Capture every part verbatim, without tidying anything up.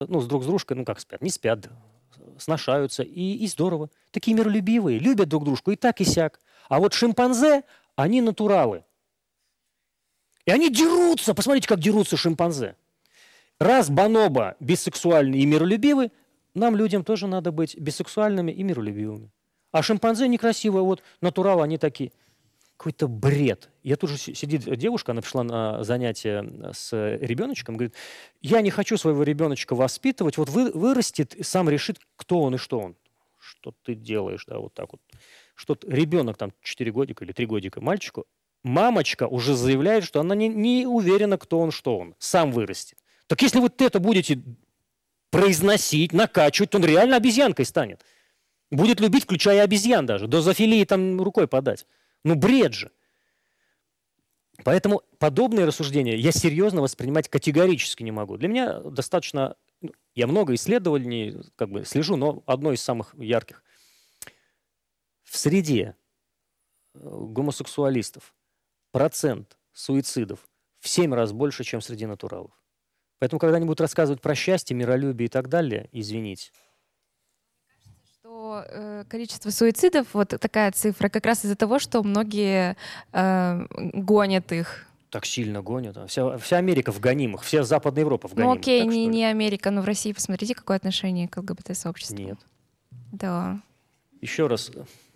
ну, с друг с дружкой, ну, как спят, не спят, сношаются, и, и здорово. Такие миролюбивые, любят друг дружку и так, и сяк. А вот шимпанзе, они натуралы. И они дерутся, посмотрите, как дерутся шимпанзе. Раз бонобо бисексуальны и миролюбивы, нам, людям, тоже надо быть бисексуальными и миролюбивыми. А шимпанзе некрасивые, вот натуралы, они такие. Какой-то бред. Я тут же сидит девушка, она пришла на занятие с ребеночком, говорит, я не хочу своего ребеночка воспитывать, вот вы, вырастет и сам решит, кто он и что он. Что ты делаешь, да, вот так вот. Что ребенок там четыре годика или три годика мальчику, мамочка уже заявляет, что она не, не уверена, кто он, что он. Сам вырастет. Так если вы это будете произносить, накачивать, то он реально обезьянкой станет. Будет любить, включая обезьян даже. До зоофилии там рукой подать. Ну, бред же. Поэтому подобные рассуждения я серьезно воспринимать категорически не могу. Для меня достаточно... Я много исследований как бы слежу, но одно из самых ярких. В среде гомосексуалистов процент суицидов в семь раз больше, чем среди натуралов. Поэтому, когда они будут рассказывать про счастье, миролюбие и так далее, извините. Что э, количество суицидов, вот такая цифра, как раз из-за того, что многие э, гонят их. Так сильно гонят. Вся, вся Америка в гонимых, вся Западная Европа в гонимых. Ну окей, так, не, не Америка, но в России посмотрите, какое отношение к ЛГБТ-сообществу. Нет. Да. Еще раз.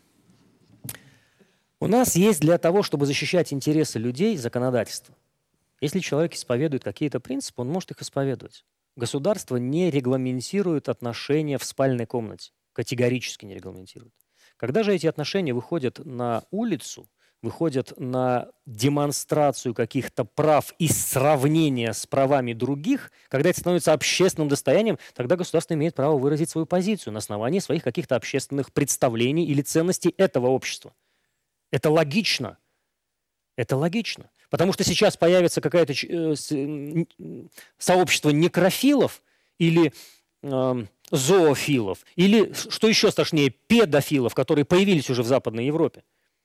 У нас есть для того, чтобы защищать интересы людей, законодательство. Если человек исповедует какие-то принципы, он может их исповедовать. Государство не регламентирует отношения в спальной комнате. Категорически не регламентирует. Когда же эти отношения выходят на улицу, выходят на демонстрацию каких-то прав и сравнения с правами других, когда это становится общественным достоянием, тогда государство имеет право выразить свою позицию на основании своих каких-то общественных представлений или ценностей этого общества. Это логично. Это логично. Потому что сейчас появится какое-то сообщество некрофилов или э, зоофилов, или, что еще страшнее, педофилов, которые появились уже в Западной Европе.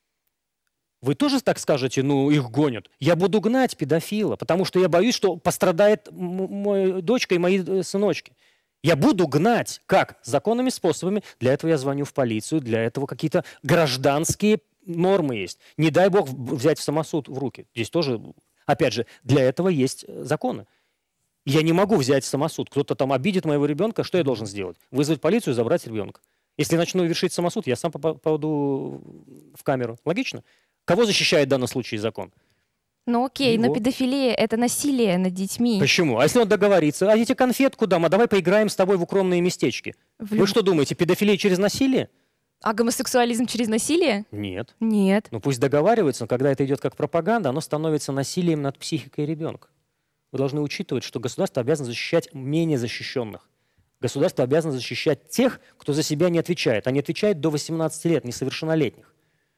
Вы тоже так скажете, ну, их гонят? Я буду гнать педофила, потому что я боюсь, что пострадает моя дочка и мои сыночки. Я буду гнать. Как? Законными способами. Для этого я звоню в полицию, для этого какие-то гражданские нормы есть. Не дай бог взять самосуд в руки. Здесь тоже, опять же, для этого есть законы. Я не могу взять самосуд. Кто-то там обидит моего ребенка, что я должен сделать? Вызвать полицию и забрать ребенка. Если начну вершить самосуд, я сам попаду в камеру. Логично? Кого защищает в данном случае закон? Ну окей, Его. но педофилия — это насилие над детьми. Почему? А если он договорится? А я тебе конфетку дам, а давай поиграем с тобой в укромные местечки. В Вы люб... что думаете, педофилия через насилие? А гомосексуализм через насилие? Нет. Нет. Ну пусть договариваются, но когда это идет как пропаганда, оно становится насилием над психикой ребенка. Вы должны учитывать, что государство обязано защищать менее защищенных. Государство обязано защищать тех, кто за себя не отвечает. А не отвечает до восемнадцати лет, несовершеннолетних.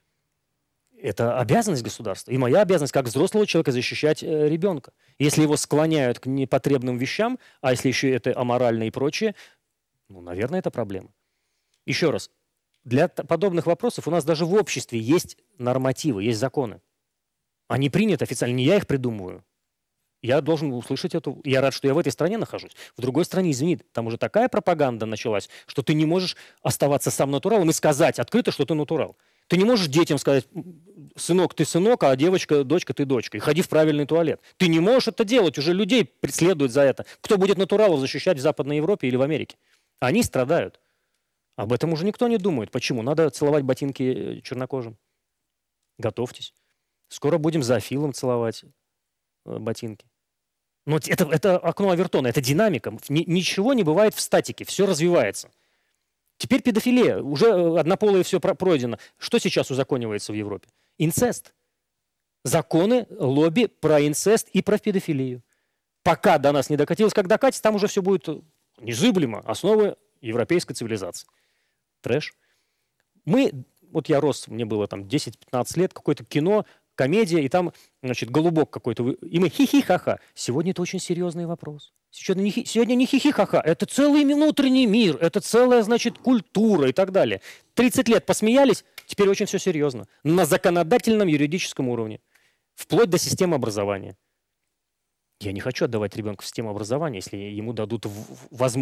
Это обязанность государства. И моя обязанность как взрослого человека защищать э, ребенка. Если его склоняют к непотребным вещам, а если еще это аморально и прочее, ну, наверное, это проблема. Еще раз. Для подобных вопросов у нас даже в обществе есть нормативы, есть законы. Они приняты официально, не я их придумываю. Я должен услышать эту... Я рад, что я в этой стране нахожусь. В другой стране, извини, там уже такая пропаганда началась, что ты не можешь оставаться сам натуралом и сказать открыто, что ты натурал. Ты не можешь детям сказать, сынок, ты сынок, а девочка, дочка, ты дочка. И ходи в правильный туалет. Ты не можешь это делать, уже людей преследуют за это. Кто будет натуралов защищать в Западной Европе или в Америке? Они страдают. Об этом уже никто не думает. Почему? Надо целовать ботинки чернокожим. Готовьтесь. Скоро будем зоофилом целовать ботинки. Но это, это окно Авертона, это динамика. Ни, ничего не бывает в статике, все развивается. Теперь педофилия. Уже однополые все пройдено. Что сейчас узаконивается в Европе? Инцест. Законы, лобби про инцест и про педофилию. Пока до нас не докатилось, как докатится, там уже все будет незыблемо. Основы европейской цивилизации. Трэш. Мы, вот я рос, мне было там десять-пятнадцать лет, какое-то кино, комедия, и там, значит, голубок какой-то. И мы хи-хи-ха-ха. Сегодня это очень серьезный вопрос. Сегодня не, хи, сегодня не хи-хи-ха-ха. Это целый внутренний мир, это целая, значит, культура и так далее. тридцать лет посмеялись, теперь очень все серьезно. На законодательном юридическом уровне. Вплоть до системы образования. Я не хочу отдавать ребенка в систему образования, если ему дадут в- в- возможность